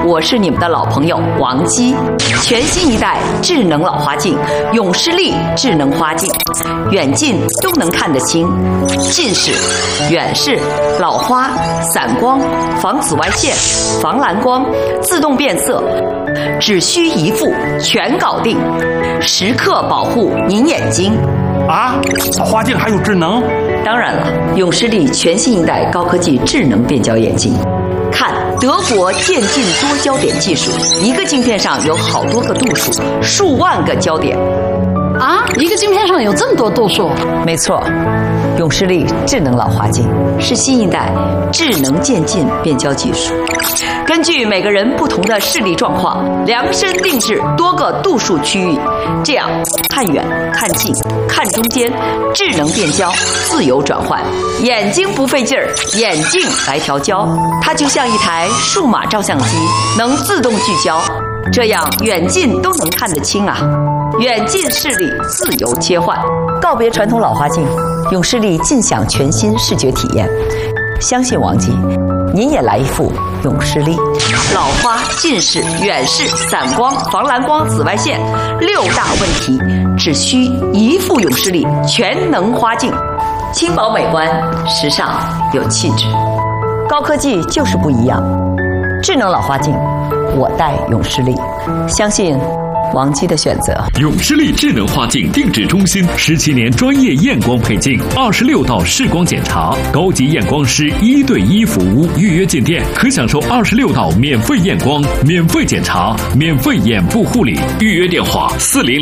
我是你们的老朋友王姬。全新一代智能老花镜永视力智能花镜，远近都能看得清，近视、远视、老花、散光、防紫外线、防蓝光、自动变色，只需一副全搞定，时刻保护您眼睛。 啊，花镜还有智能？ 当然了，永视力全新一代高科技智能变焦眼镜。看德国渐进多焦点技术，一个镜片上有好多个度数，数万个焦点。 啊，一个镜片上有这么多度数？ 没错，永视力智能老花镜是新一代智能渐进变焦技术，根据每个人不同的视力状况，量身定制多个度数区域，这样看远、看近、看中间，智能变焦，自由转换，眼睛不费劲儿，眼镜来调焦，它就像一台数码照相机，能自动聚焦，这样远近都能看得清啊。远近视力自由切换，告别传统老花镜，永视力尽享全新视觉体验。相信王姬，您也来一副永视力。老花、近视、远视、散光、防蓝光、紫外线6大问题，只需一副永视力全能花镜，轻薄美观，时尚有气质。高科技就是不一样，智能老花镜，我戴永视力，相信王姬的选择。 永视力智能花镜定制中心17年专业验光配镜，26道视光检查，高级验光师1对1服务。预约进店可享受26道免费验光、免费检查、免费眼部护理。预约电话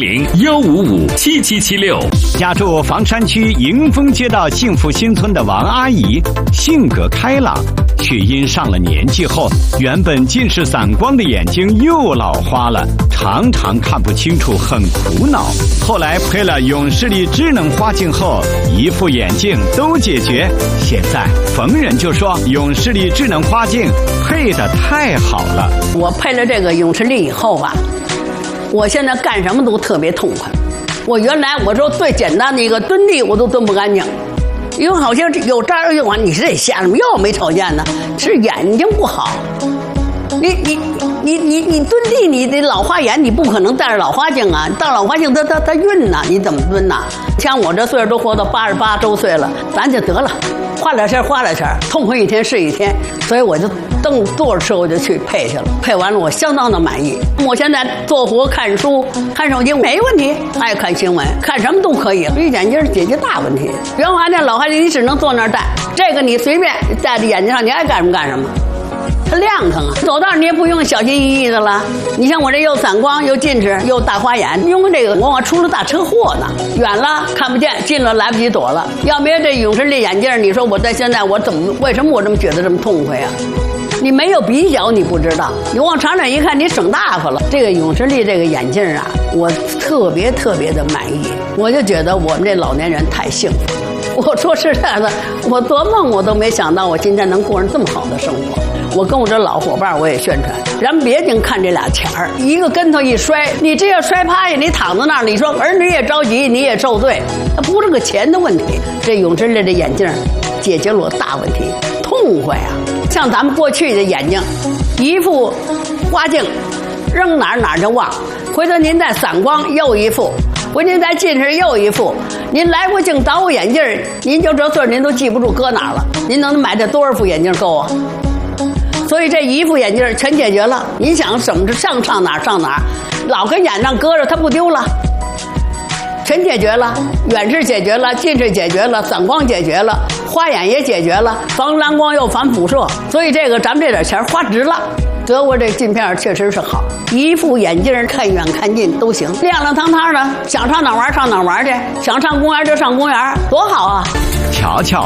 400-155-7776。 家住房山区迎丰街道幸福新村的王阿姨，性格开朗，却因上了年纪后，原本近视散光的眼睛又老花了，常常看不清楚，很苦恼。后来配了永视力智能花镜后，一副眼镜都解决。现在逢人就说永视力智能花镜配得太好了。 我配了这个永视力以后啊，我现在干什么都特别痛快。我原来我说最简单的一个蹲地我都蹲不干净，因为好像有这儿有啊，你是得瞎什么药没瞅见呢？是眼睛不好。你蹲地，你的老花眼，你不可能戴着老花镜啊！戴老花镜它晕呐，你怎么蹲呐？像我这岁数都活到88周岁了，咱就得了，花点钱，痛快一天是一天。所以我就坐着车我就去配去了，配完了我相当的满意。我现在做活、看书、看手机没问题，爱看新闻，看什么都可以。这眼镜解决大问题。原来那老花镜你只能坐那儿戴，这个你随便戴在眼睛上，你爱干什么干什么。它亮堂啊，走道你也不用小心翼翼的了。你像我这又散光又近视又大花眼，用这个我出了大车祸呢，远了看不见，近了来不及躲了。要没这永视力眼镜，你说我在现在我为什么我这么觉得这么痛快啊？你没有比较你不知道，你往长远一看你省大发了。这个永视力这个眼镜啊，我特别的满意，我就觉得我们这老年人太幸福了。我说实在的，我做梦我都没想到我今天能过上这么好的生活。我跟我这老伙伴我也宣传，咱别净看这俩钱儿，一个跟头一摔，你这要摔趴下，你躺在那儿，你说儿女也着急，你也受罪，它不是个钱的问题。这永视力的眼镜解决了我大问题，痛快啊！像咱们过去的眼睛，一副花镜，扔哪儿就忘，回头您再散光又一副。回您再近视又一副，您来过镜倒眼镜，您就这岁您都记不住搁哪了。您能买这多少副眼镜够啊？所以这一副眼镜全解决了。您想怎么上哪儿，老跟眼上搁着它不丢了，全解决了。远视解决了，近视解决了，散光解决了，花眼也解决了，防蓝光又防辐射。所以这个咱们这点钱花值了。德国这镜片确实是好，一副眼镜看远看近都行，亮亮堂堂的，想上哪玩上哪玩去，想上公园就上公园，多好啊！ 瞧瞧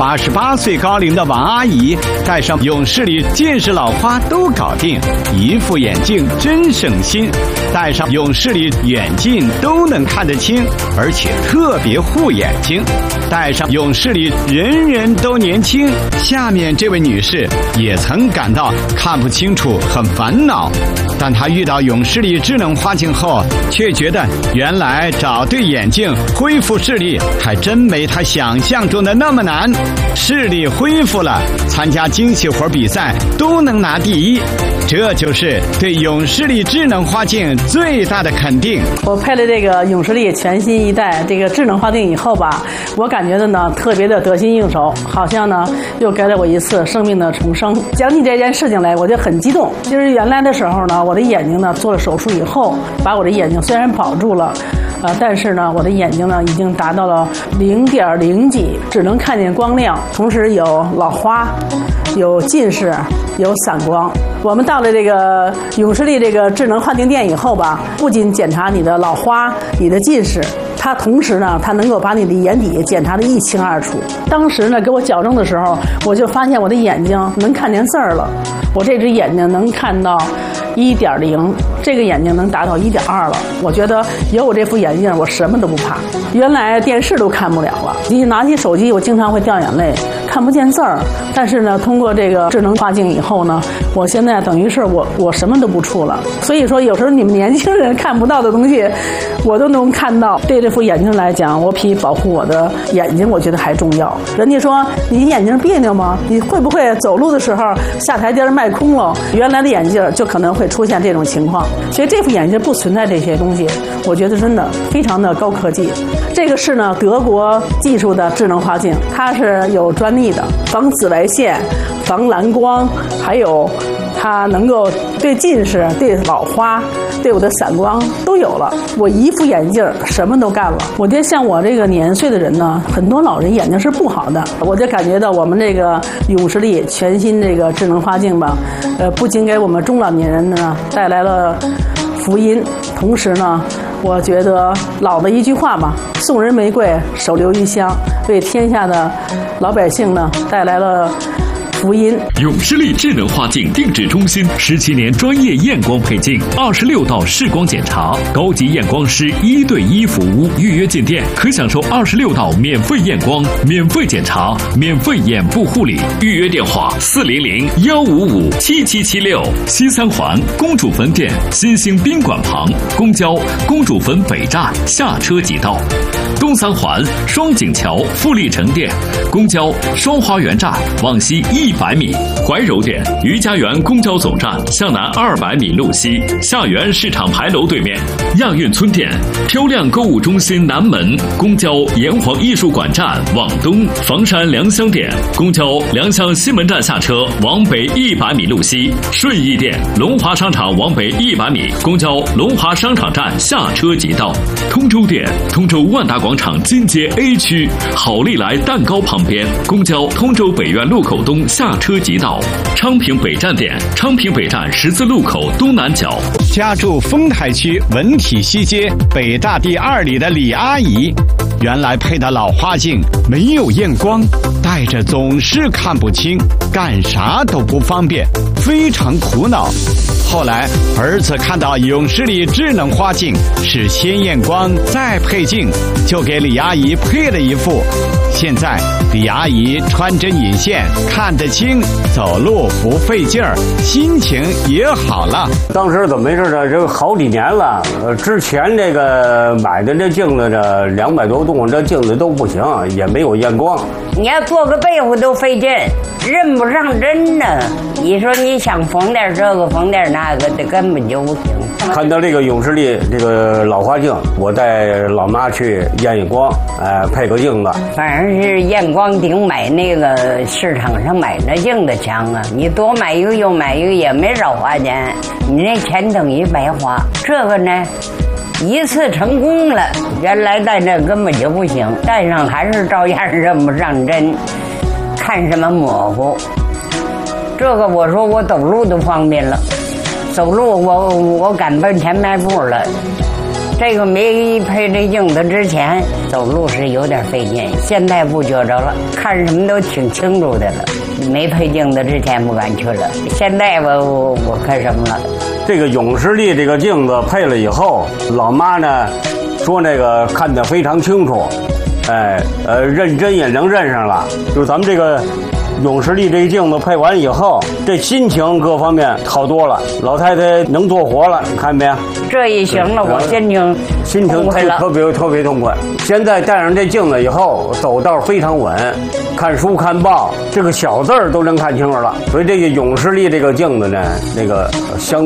，88岁高龄的王阿姨戴上永视力近视老花都搞定，一副眼镜真省心，戴上永视力远近都能看得清，而且特别护眼睛。戴上永视力人人都年轻。下面这位女士也曾感到看不清楚楚，很烦恼。但他遇到永视力智能花镜后，却觉得原来找对眼镜恢复视力还真没他想象中的那么难。视力恢复了，参加精细活比赛都能拿第一，这就是对永视力智能花镜最大的肯定。 我配了这个永视力全新一代这个智能花镜以后吧，我感觉的呢特别的得心应手，好像呢又给了我一次生命的重生。讲起这件事情来，我就很激动。就是原来的时候呢，我的眼睛呢做了手术以后，把我的眼睛虽然保住了，但是呢，我的眼睛呢已经达到了0.0几，只能看见光亮，同时有老花，有近视，有散光。我们到了这个永视力这个智能花镜店以后吧，不仅检查你的老花、你的近视，它同时呢，它能够把你的眼底检查得一清二楚。当时呢，给我矫正的时候，我就发现我的眼睛能看见字儿了，我这只眼睛能看到1.0，这个眼睛能达到1.2了。我觉得有我这副眼镜，我什么都不怕。原来电视都看不了了，一拿起手机，我经常会掉眼泪，看不见字儿。但是呢，通过这个智能花镜以后呢，我现在等于是我什么都不触了。所以说，有时候你们年轻人看不到的东西，我都能看到。对这副眼镜来讲，我比保护我的眼睛，我觉得还重要。人家说你眼睛别扭吗？你会不会走路的时候下台阶迈空了？原来的眼镜就可能会出现这种情况。所以这副眼镜不存在这些东西，我觉得真的非常的高科技。这个是呢德国技术的智能花镜，它是有专利的，防紫外线、防蓝光，还有它能够对近视、对老花、对我的散光都有了。我一副眼镜什么都干了。我觉得像我这个年岁的人呢，很多老人眼睛是不好的，我就感觉到我们这个永视力全新这个智能花镜吧，不仅给我们中老年人呢带来了福音，同时呢，我觉得老的一句话嘛，送人玫瑰，手留余香，为天下的老百姓呢带来了福音。 永视力智能花镜定制中心17年专业验光配镜，26道视光检查，高级验光师1对1服务，预约进店可享受26道免费验光、免费检查、免费眼部护理。预约电话400-155-7776。西三环公主坟店新兴宾馆旁，公交公主坟北站下车即到。东三环双井桥富力城店，公交双花园站往西100米。怀柔店余家园公交总站向南200米路西，下园市场牌楼对面。亚运村店漂亮购物中心南门，公交炎黄艺术馆站往东。房山良乡店公交良乡西门站下车往北100米路西。顺义店龙华商场往北100米，公交龙华商场站下车即到。通州店通州万达广场金街 A 区好利来蛋糕旁边，公交通州北苑路口东下车即到。昌平北站店昌平北站十字路口东南角。 家住丰台区文体西街北大第2里的李阿姨，原来配的老花镜没有验光，戴着总是看不清，干啥都不方便，非常苦恼。后来儿子看到永视力智能花镜是先验光再配镜，就给李阿姨配了一副。现在李阿姨穿针引线看得清，走路不费劲儿，心情也好了。 当时怎么回事呢？这个好几年了，之前这个买的这镜子这200多度，这镜子都不行，也没有验光。 你要做个被子都费劲，认不上针呢。你说你想缝点这个缝点那个，这根本就不行。 看到这个永视力这个老花镜，我带老妈去验验光，配个镜子。 反正是验光顶买那个市场上买那镜子强啊！你多买一个又买一个也没少花钱，你那钱等于白花。这个呢，一次成功了，原来戴这根本就不行，戴上还是照样认不上针，看什么模糊。这个我说我走路都方便了，走路我敢奔前迈步了。这个没配这镜子之前走路是有点费劲，现在不觉着了，看什么都挺清楚的了。没配镜子之前不敢去了，现在我看什么了。 这个永视力这个镜子配了以后，老妈呢说那个看得非常清楚，认真也能认上了。就是咱们这个永视力这个镜子配完以后， 这心情各方面好多了。老太太能做活了，看没？ 这一行了，我心情特别痛快。现在戴上这镜子以后，走道非常稳，看书看报，这个小字儿都能看清楚了。所以这个永视力这个镜子呢，那个相